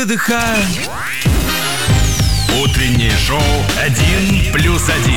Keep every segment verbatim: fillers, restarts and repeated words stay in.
выдыха. Утреннее шоу «Один плюс один».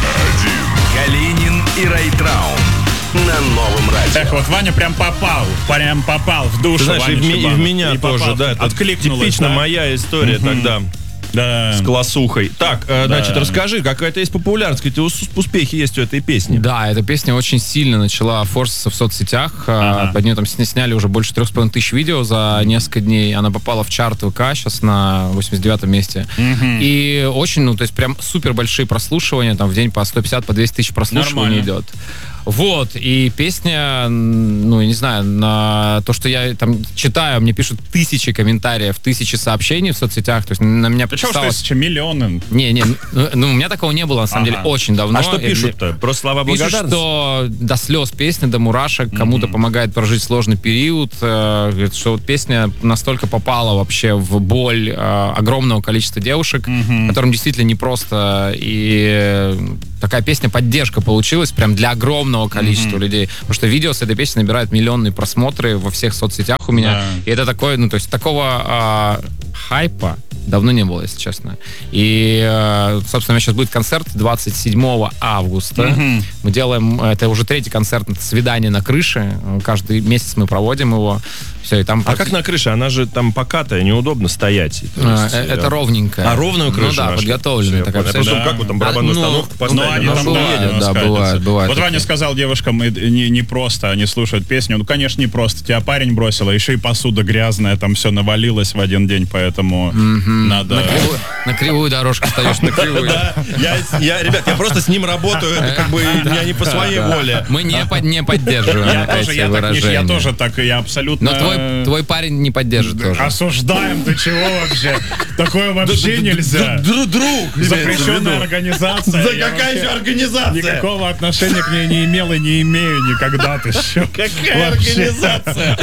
Калинин и Райтрау на Новом радио. Эх, вот Ваня прям попал, прям попал в душу. Ты знаешь, и в, ми- и в меня и тоже, попал, да. Это откликнулось, типично да? моя история Мгм. тогда. Да. С классухой. Так, э, Да. значит, расскажи, какая-то есть популярность, какие успехи есть у этой песни. Да, эта песня очень сильно начала форситься в соцсетях. Ага. Под нее там сня- сняли уже больше трех с половиной тысяч видео за несколько дней. Она попала в чарт ВК сейчас на восемьдесят девятом месте. Мгм. И очень, ну, то есть прям супер большие прослушивания. Там в день по сто пятьдесят, по двести тысяч прослушиваний Нормально. идет. Вот, и песня, ну, я не знаю, на то, что я там читаю, мне пишут тысячи комментариев, тысячи сообщений в соцсетях, то есть на меня Да чего ж подписалось... тысяча, миллионы? Не, не, ну, ну, у меня такого не было, на самом Ага. деле, очень давно. А что И пишут-то? Просто слова Пишут, благодарности? что до слез песня, до мурашек, кому-то помогает прожить сложный период, э, говорит, что вот песня настолько попала вообще в боль э, огромного количества девушек, которым действительно непросто, и э, такая песня поддержка получилась прям для огромного количества людей, потому что видео с этой песней набирает миллионные просмотры во всех соцсетях у меня, Да. и это такое, ну то есть такого а, хайпа давно не было, если честно. И, э, собственно, у меня сейчас будет концерт двадцать седьмого августа. Мгм. Мы делаем, это уже третий концерт, это «Свидание на крыше». Каждый месяц мы проводим его. Все, и там... А как на крыше? Она же там покатая, неудобно стоять. То А, есть, э, это э, ровненькая. А ровную крышу Ну да, нашли? подготовленная Всё, такая. я понял. представляешь? Потом как вы там барабанную А, ну, установку Ну, поставили? они Ну, там, бывает, да, да, скатятся. бывает, бывает Вот такое. Ваня сказал девушкам, и- не, не просто они слушают песню. Ну, конечно, не просто. Тебя парень бросил, а еще и посуда грязная, там все навалилось в один день, поэтому надо... На кривую, на кривую дорожку ставишь, на кривую. Да, я, я, ребят, я просто с ним работаю, это как бы я не по своей воле. Мы не, под- не поддерживаем Я эти тоже, я так не, выражения. я тоже так, я абсолютно... Но твой, твой парень не поддержит тоже. Осуждаем, ты чего вообще? Такое вообще нельзя. Друг, друг, Запрещенная организация. Да Я какая вообще же организация? Никакого отношения к ней не имел и не имею никогда. Ты что? Какая Вообще. организация?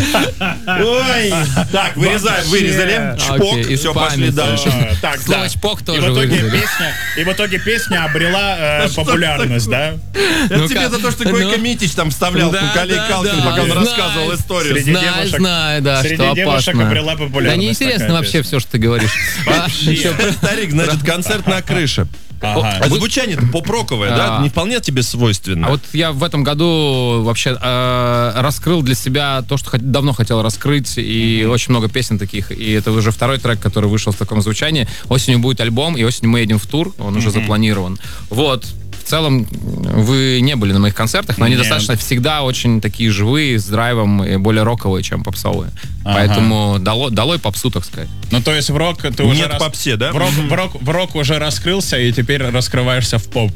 Ой. Так, вырезаем, Вообще. вырезали. Чпок, Окей, из все, пошли памяти. дальше. А, Так, Слово да. «чпок» И тоже в итоге вырезали. песня, и в итоге песня обрела э, популярность, да? Это Ну тебе как? за то, что Ну. Койко Митич там вставлял Да, Кукалей да, Калкин, да, пока он знаю. рассказывал историю. Среди Знаю, девушек- знаю, да, среди что девушек опасно. обрела популярность Да неинтересно такая вообще песня. все, что ты говоришь. А, ещё про- Старик, значит, концерт на крыше. Ага. А звучание-то поп-роковое, да? А. Не вполне тебе свойственно. А вот я в этом году вообще э, раскрыл для себя то, что хот- давно хотел раскрыть, и очень много песен таких. И это уже второй трек, который вышел в таком звучании. Осенью будет альбом, и осенью мы едем в тур, он уже запланирован. Вот. В целом, вы не были на моих концертах, но они Нет. достаточно всегда очень такие живые, с драйвом, и более роковые, чем попсовые. Ага. Поэтому дало- долой попсу, так сказать. Ну, то есть в рок ты уже... Нет попсе, да? В рок, в, рок, в рок уже раскрылся, и теперь раскрываешься в поп.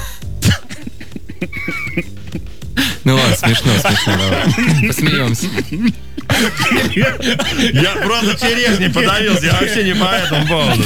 Ну ладно, смешно, смешно, давай. Посмеемся. Я просто черешней подавился, я вообще не по этому поводу.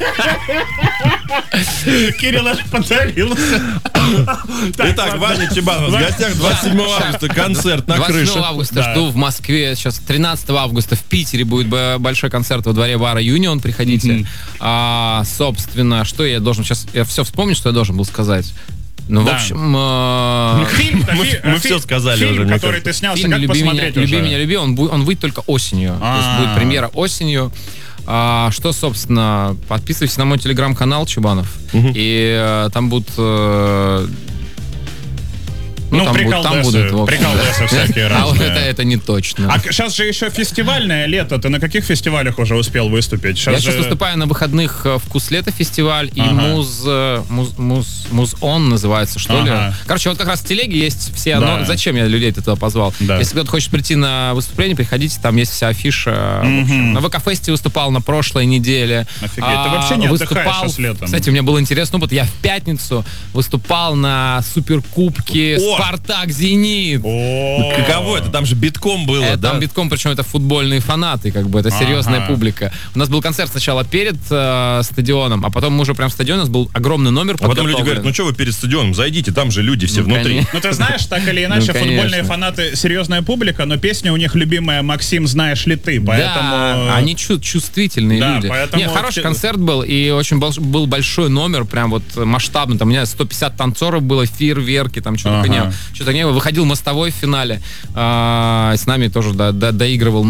Кирилл аж подавился. Итак, Ваня Чебанов, в гостях двадцать седьмого августа концерт на двадцать крыше. седьмого августа Да. жду в Москве. Сейчас тринадцатого августа в Питере будет б- большой концерт во дворе бара Юнион. Приходите. А, собственно, что я должен... Сейчас я все вспомню, что я должен был сказать. Ну, Да. в общем... э, Фильм-то, Мы- фи- мы фи- всё сказали фильм, уже, мне который кажется. ты снялся, фильм как «Люби меня, посмотреть люби уже? меня, люби», он, бу- он выйдет только осенью. То есть А. будет премьера осенью. А, что, собственно, подписывайтесь на мой телеграм-канал Чебанов. И э, там будут... э, Ну, там будут- там приколдесы, будут, в общем, приколдесы да. всякие А вот разные. это, это не точно. А сейчас же еще фестивальное лето. Ты на каких фестивалях уже успел выступить? Я Щас сейчас же- выступаю на выходных э, «Вкус лета» фестиваль и Ага. муз, э, муз, муз, муз-он называется, что Ага. ли. Короче, вот как раз в телеге есть все... Да. но зачем я людей туда позвал? Да. Если кто-то хочет прийти на выступление, приходите, там есть вся афиша. В общем, на ВК-фесте выступал на прошлой неделе. Офигеть, ты вообще не отдыхаешь сейчас летом. Кстати, мне было интересно, ну вот я в пятницу выступал на Суперкубке О! «Спартак Зенит». О, Каково это? Там же битком было, Э, да? Там битком, причем это футбольные фанаты, как бы это серьезная Ага. публика. У нас был концерт сначала перед э, стадионом, а потом мы уже прям в стадионе, у нас был огромный номер А потом люди подготовлен. говорят, ну что вы перед стадионом, зайдите, там же люди все Ну, внутри. конечно. Ну, ты знаешь, так или иначе, Ну, конечно. футбольные фанаты — серьезная публика, но песня у них любимая «Максим, знаешь ли ты», поэтому... Да, они чу- чувствительные Да, люди. поэтому Не, хороший те- концерт был, и очень бол- был большой номер, прям вот масштабный. Там у меня сто пятьдесят танцоров было, фейерверки, там что-то Ага. не, что-то не было. Выходил мостовой в финале, а, с нами тоже до- до- доигрывал номер.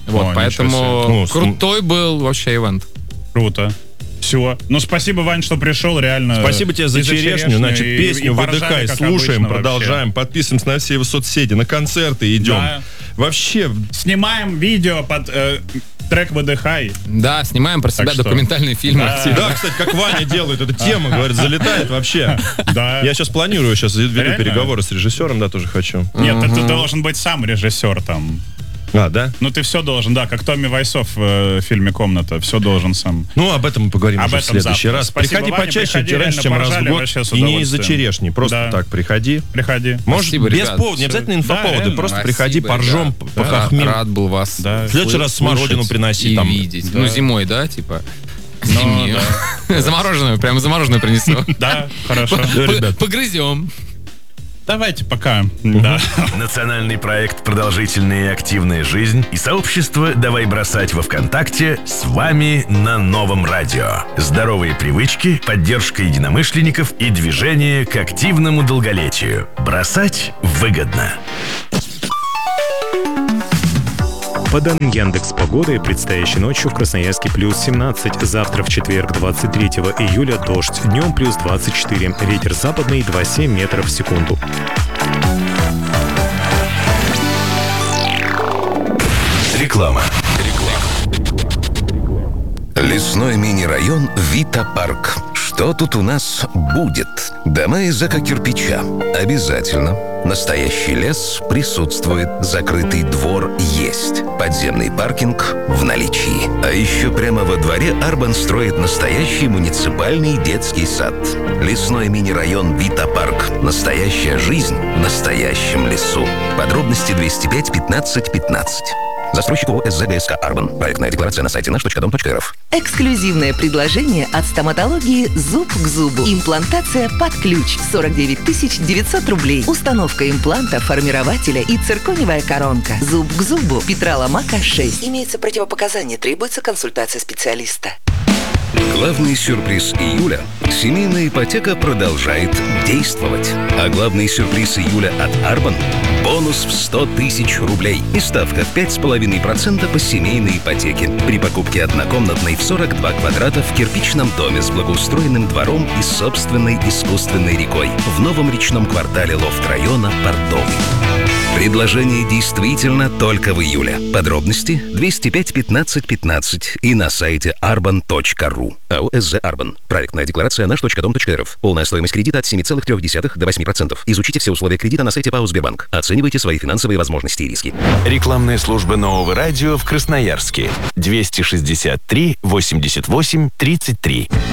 Вот, О, поэтому Ну, с- крутой был вообще ивент. Круто. Все. Ну, спасибо, Вань, что пришел, реально. Спасибо тебе за И черешню. Значит, и- песню и поржали, «Выдыхай» как слушаем, обычно продолжаем, вообще. подписываемся на все его соцсети, на концерты идем. Да. Вообще, Снимаем видео под э, трек «Выдыхай». Да, снимаем про себя что? документальные фильмы. Да. активно. да, кстати, как Ваня делает, эта тема, говорит, залетает вообще. Да. Я сейчас планирую, сейчас веду Реально? переговоры с режиссером, да, тоже хочу. Нет, ты, ты должен быть сам режиссер там. А, да? Ну, ты все должен, да, как Томми Вайсов в э, фильме «Комната». Все должен сам. Ну, об этом мы поговорим Об уже в этом следующий завтра. раз. Спасибо, приходи Ваня, почаще, приходи, раньше, чем реально раз в поржали год. вообще с И не из-за удовольствием. черешни, просто Да. так приходи. Приходи. Может, Спасибо, без ребят. повода, не обязательно инфоповоды, реально. просто Спасибо, приходи, поржем, ребят. похохмим. Рад был вас Да. В следующий раз смородину слышать приноси и там. видеть. Да. Ну, зимой, да, типа? Ну, Зимнюю. Замороженную, прямо замороженную принесу. Да, хорошо. Да, ребят. Погрызем. Давайте пока. Да. Национальный проект «Продолжительная и активная жизнь» и сообщество «Давай бросать» во ВКонтакте с вами на новом радио. Здоровые привычки, поддержка единомышленников и движение к активному долголетию. Бросать выгодно. По данным Яндекс.Погоды, предстоящей ночью в Красноярске плюс семнадцать, завтра в четверг двадцать третьего июля дождь, днем плюс двадцать четыре, ветер западный два целых семь десятых метров в секунду. Реклама. Лесной мини-район Вита-парк. Что тут у нас будет? Дома из эко-кирпича. Обязательно. Настоящий лес присутствует. Закрытый двор есть. Подземный паркинг в наличии. А еще прямо во дворе Арбан строит настоящий муниципальный детский сад. Лесной мини-район Вита-парк. Настоящая жизнь в настоящем лесу. Подробности двести пять пятнадцать пятнадцать. Застройщик ООО СЗГСК «Арбан». Проектная декларация на сайте наш точка дом точка рф. Эксклюзивное предложение от стоматологии «Зуб к зубу». Имплантация под ключ. сорок девять тысяч девятьсот рублей. Установка импланта, формирователя и циркониевая коронка. Зуб к зубу. Петра Ломака, шесть. Имеется противопоказание. Требуется консультация специалиста. Главный сюрприз июля – семейная ипотека продолжает действовать. А главный сюрприз июля от Арбан – бонус в сто тысяч рублей и ставка в пять целых пять десятых процента по семейной ипотеке при покупке однокомнатной в сорок два квадрата в кирпичном доме с благоустроенным двором и собственной искусственной рекой в новом речном квартале лофт-района Портовый. Предложение действительно только в июле. Подробности двести пять пятнадцать пятнадцать и на сайте арбан точка ру. АО СЗ «Арбан». Проектная декларация наш точка дом точка рф. Полная стоимость кредита от семи целых трёх десятых до восьми процентов. Изучите все условия кредита на сайте ПАО «Сбербанк». Оценивайте свои финансовые возможности и риски. Рекламная служба нового радио в Красноярске. двести шестьдесят три восемьдесят восемь тридцать три.